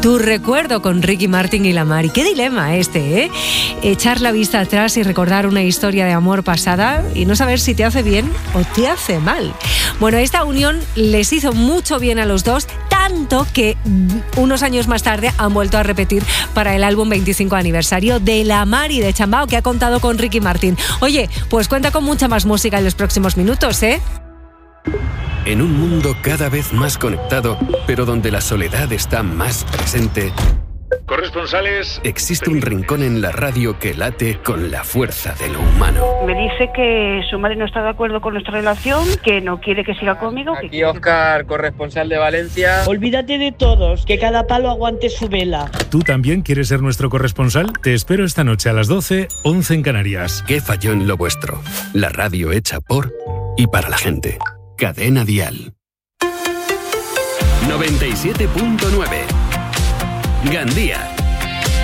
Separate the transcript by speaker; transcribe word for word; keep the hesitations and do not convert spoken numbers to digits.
Speaker 1: Tu recuerdo con Ricky Martin y la Mari. Qué dilema este, ¿eh? Echar la vista atrás y recordar una historia de amor pasada y no saber si te hace bien o te hace mal. Bueno, esta unión les hizo mucho bien a los dos, tanto que unos años más tarde han vuelto a repetir para el álbum veinticinco aniversario de la Mari de Chambao, que ha contado con Ricky Martin. Oye, pues cuenta con mucha más música en los próximos minutos, ¿eh?
Speaker 2: En un mundo cada vez más conectado, pero donde la soledad está más presente,
Speaker 3: corresponsales,
Speaker 2: existe un rincón en la radio que late con la fuerza de lo humano.
Speaker 4: Me dice que su madre no está de acuerdo con nuestra relación, que no quiere que siga conmigo.
Speaker 5: Aquí
Speaker 4: que
Speaker 5: Óscar, que... corresponsal de Valencia.
Speaker 6: Olvídate de todos, que cada palo aguante su vela.
Speaker 7: ¿Tú también quieres ser nuestro corresponsal? Te espero esta noche a las doce, once en Canarias.
Speaker 2: ¿Qué falló en lo vuestro? La radio hecha por y para la gente. Cadena Dial. noventa y siete punto nueve. Gandía.